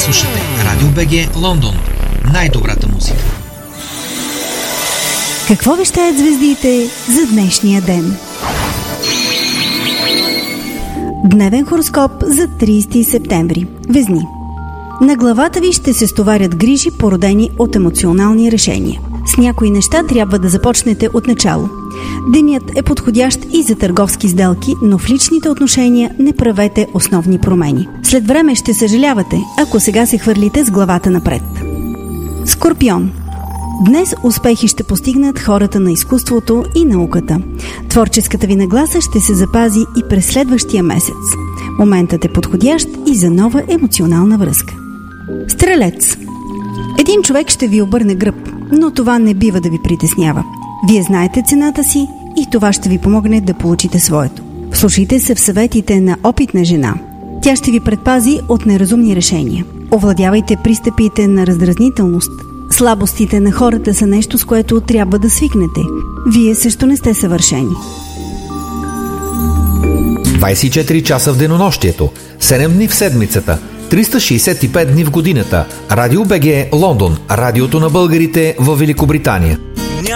Слушате Радио БГ Лондон. Най-добрата музика. Какво вещаят звездите за днешния ден? Дневен хороскоп за 30 септември. Везни. На главата ви ще се стоварят грижи, породени от емоционални решения. С някои неща трябва да започнете от начало. Денят е подходящ и за търговски сделки, но в личните отношения не правете основни промени. След време ще съжалявате, ако сега се хвърлите с главата напред. Скорпион. Днес успехи ще постигнат хората на изкуството и науката. Творческата ви нагласа ще се запази и през следващия месец. Моментът е подходящ и за нова емоционална връзка. Стрелец. Един човек ще ви обърне гръб, но това не бива да ви притеснява. Вие знаете цената си и това ще ви помогне да получите своето. Вслушайте се в съветите на опитна жена. Тя ще ви предпази от неразумни решения. Овладявайте пристъпите на раздразнителност. Слабостите на хората са нещо, с което трябва да свикнете. Вие също не сте съвършени. 24 часа в денонощието, 7 дни в седмицата, 365 дни в годината. Радио БГ Лондон, радиото на българите във Великобритания.